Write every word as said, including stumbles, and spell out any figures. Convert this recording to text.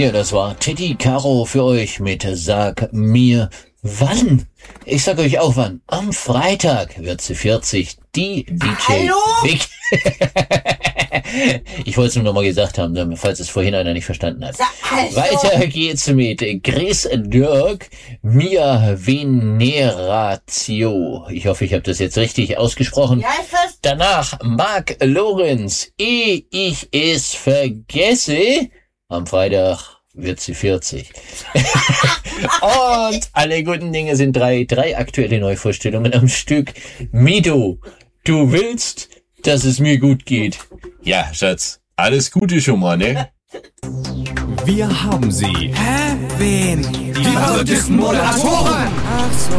Ja, das war Titi Caro für euch mit Sag mir wann. Ich sag euch auch wann. Am Freitag wird sie vierzig. Die D J Hallo? Vic. Ich wollte es nur nochmal gesagt haben, falls es vorhin einer nicht verstanden hat. Also. Weiter geht's mit Chris Dirk, Mia Veneratio. Ich hoffe, ich habe das jetzt richtig ausgesprochen. Ja, ist das? Danach Mark Lorenz, ehe ich es vergesse. Am Freitag wird sie vierzig. Und alle guten Dinge sind drei. Drei aktuelle Neuvorstellungen am Stück. Mido, du willst, dass es mir gut geht. Ja, Schatz, alles Gute schon mal, ne? Wir haben sie. Hä? Wen? Die verrücktesten Moderatoren. Ach so.